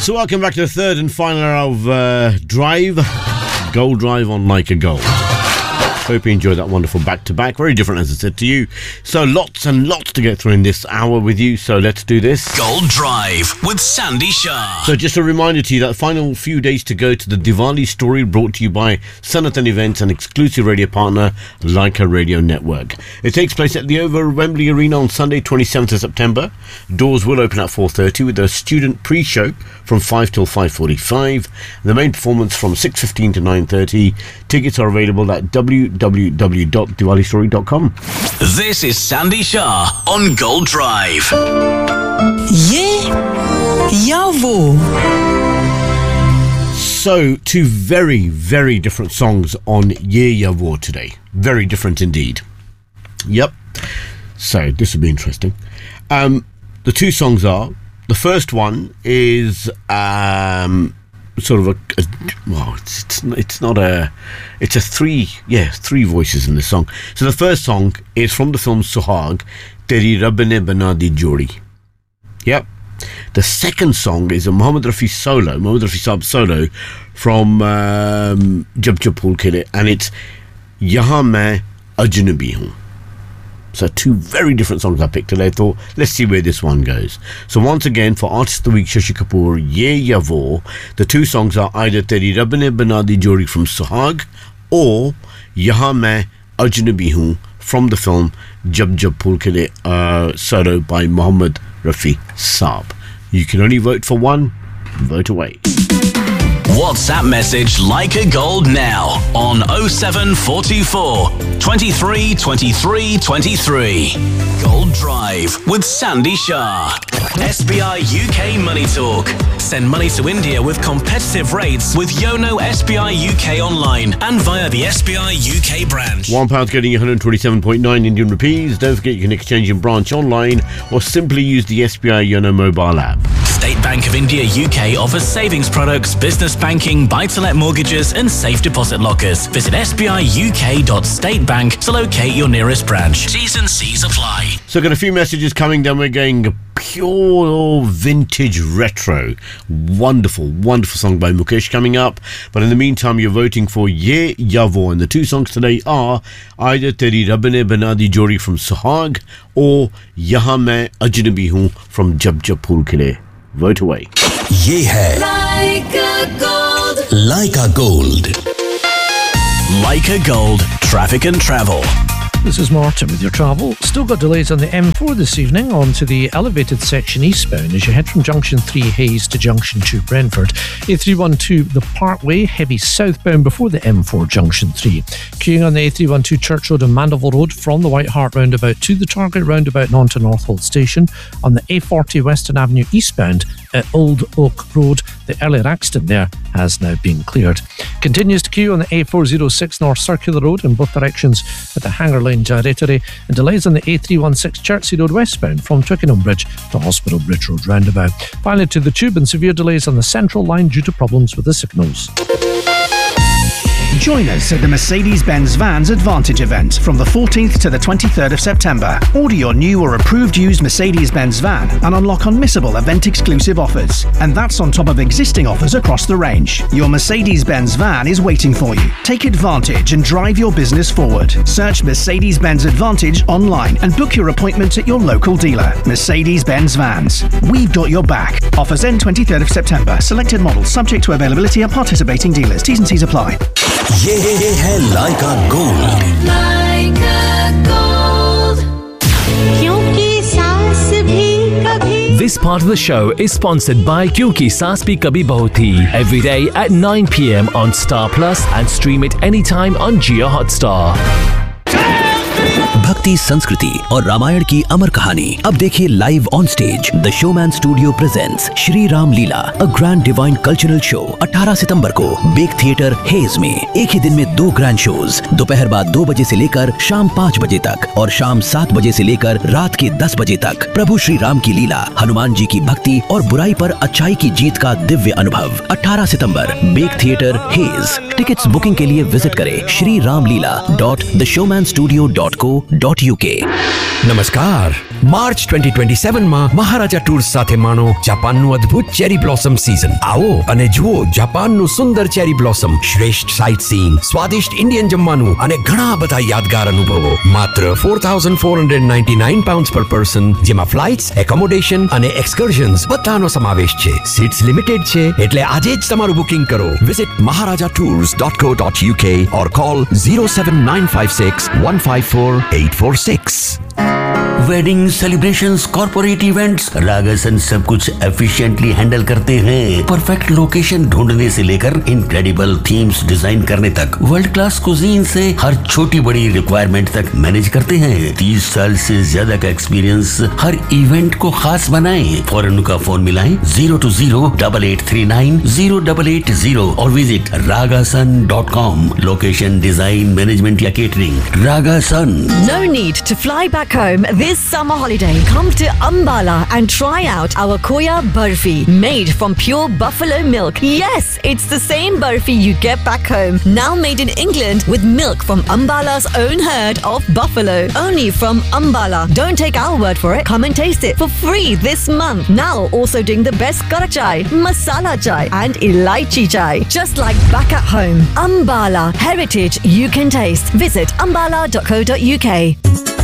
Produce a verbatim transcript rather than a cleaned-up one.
So welcome back to the third and final hour of uh, Drive, Gold Drive on Like a Gold. Hope you enjoyed that wonderful back-to-back. Very different, as I said to you. So lots and lots to get through in this hour with you. So let's do this. Gold Drive with Sandy Shah. So just a reminder to you that final few days to go to the Diwali story, brought to you by Sanatan Events and exclusive radio partner Leica Radio Network. It takes place at the Over Wembley Arena on Sunday, twenty-seventh of September. Doors will open at four thirty with a student pre-show from five till five forty-five. The main performance from six fifteen to nine thirty. Tickets are available at w w w dot diwali story dot com. This is Sandy Shah on Gold Drive. Ye ya wo. So, two very, very different songs on Ye Ya Wo today. Very different indeed. Yep. So, this will be interesting. Um, the two songs are, the first one is um, sort of a, a well, it's, it's it's not a, it's a three, yeah, three voices in the song. So the first song is from the film Suhag, Teri Rabb Ne Bana Di Jodi. Yep. The second song is a Mohammed Rafi solo, Mohammed Rafi Saab solo from um, Jab Jab Phul Khile, and it's Yahan Main Ajnabi Hoon. So two very different songs I picked today. I thought, let's see where this one goes. So once again, for Artist of the Week, Shashi Kapoor, Ye Ya Wo, the two songs are either Teri Rabb Ne Bana Di Jodi from Suhag or Yahan Main Ajnabi Hoon from the film Jab Jab Phul Khile, uh, solo by Mohammed Rafi Saab. You can only vote for one. Vote away. WhatsApp message Like a Gold now on oh seven four two four, twenty-three, twenty-three, twenty-three. Gold Drive with Sandy Shah. S B I U K Money Talk. Send money to India with competitive rates with Yono S B I U K online and via the S B I U K branch. One pound getting one hundred twenty-seven point nine Indian rupees. Don't forget you can exchange in branch online or simply use the S B I Yono mobile app. State Bank of India U K offers savings products, business banking, buy-to-let mortgages and safe deposit lockers. Visit s b i u k dot state bank to locate your nearest branch. T's and C's apply. So got a few messages coming down. We're going pure vintage retro. Wonderful, wonderful song by Mukesh coming up. But in the meantime, you're voting for Ye Ya Wo. And the two songs today are either Teri Rabb Ne Bana Di Jodi from Suhag or Yahan Main Ajnabi Hoon from Jab Jab Phul Khile. Vote away. Ye hai Like a gold. Leica Gold. Leica Gold, traffic and travel. This is Martin with your travel. Still got delays on the M four this evening onto the elevated section eastbound as you head from Junction three Hayes to Junction two Brentford. A three twelve the Parkway, heavy southbound before the M four Junction three. Queuing on the A three twelve Church Road and Mandeville Road from the White Hart roundabout to the Target roundabout and on to Northolt Station. On the A forty Western Avenue eastbound at Old Oak Road, the earlier accident there has now been cleared. Continues to queue on the A four oh six North Circular Road in both directions at the Hanger Lane Gyratory, and delays on the A three sixteen Chertsey Road westbound from Twickenham Bridge to Hospital Bridge Road roundabout. Finally to the Tube, and severe delays on the Central Line due to problems with the signals. Join us at the Mercedes-Benz Vans Advantage event from the fourteenth to the twenty-third of September. Order your new or approved used Mercedes-Benz van and unlock unmissable event-exclusive offers. And that's on top of existing offers across the range. Your Mercedes-Benz van is waiting for you. Take advantage and drive your business forward. Search Mercedes-Benz Advantage online and book your appointment at your local dealer. Mercedes-Benz Vans. We've got your back. Offers end twenty-third of September. Selected models subject to availability at participating dealers. T's and C's apply. Ye hai Leica Gold. Like a gold. Kyunki saas bhi kabhi. This part of the show is sponsored by Kyunki Saas Bhi Kabhi Bahu Thi. Every day at nine p.m. on Star Plus and stream it anytime on Jio Hotstar. भक्ति, संस्कृति और रामायण की अमर कहानी अब देखिए live on stage. The showman studio presents Shri Ram Leela, a grand divine cultural show. अठारह सितंबर को bake theatre hedge में एक ही दिन में दो ग्रैंड शोज, दोपहर बाद दो बजे से लेकर शाम पाँच बजे तक और शाम सात बजे से लेकर रात के दस बजे तक। प्रभु श्री राम की लीला, हनुमान जी की भक्ति और बुराई पर अच्छाई की जीत का दिव्य अनुभव। अठारह सितंबर bake theatre hedge. Tickets booking के लिए विजिट करें श्री राम लीला dot the showman studio dot co dot UK. नमस्कार, માર્ચ twenty twenty-seven માં મહારાજા ટૂર્સ સાથે માણો જાપાનનું અદ્ભુત ચેરી બ્લોસમ સીઝન. આવો અને જુઓ જાપાનનું સુંદર ચેરી બ્લોસમ, શ્રેષ્ઠ સાઇટ સીઇંગ, સ્વાદિષ્ટ ઇન્ડિયન જમવાનું અને ઘણા બધા યાદગાર અનુભવો. માત્ર four thousand four hundred ninety-nine pounds per person, જેમાં ફ્લાઇટ્સ, એકોમોડેશન અને એક્સકર્ઝન્સ બધાનો સમાવેશ છે. સીટ્સ લિમિટેડ છે એટલે આજે જ તમારું બુકિંગ કરો. Visit maharaja tours dot co dot u k or call zero seven nine five six one five four eight four six. Wedding celebrations, corporate events, रागासन सब कुछ एफिशिएंटली हैंडल करते हैं. परफेक्ट लोकेशन ढूंढने से लेकर इनक्रेडिबल थीम्स डिजाइन करने तक, world class cuisine से हर छोटी बड़ी रिक्वायरमेंट तक मैनेज करते हैं. तीस साल से ज्यादा का एक्सपीरियंस हर इवेंट को खास बनाए. फौरन का फोन मिलाएं zero to zero double eight three nine zero double eight zero और visit रागासन dot com. Location, design, management या catering, रागासन. No need to fly back home this summer holiday. Come to Ambala and try out our Koya Barfi, made from pure buffalo milk. Yes, it's the same barfi you get back home, now made in England with milk from Ambala's own herd of buffalo. Only from Ambala. Don't take our word for it. Come and taste it for free this month. Now also doing the best kara chai, masala chai and elaichi chai. Just like back at home. Ambala, heritage you can taste. Visit ambala dot co dot u k.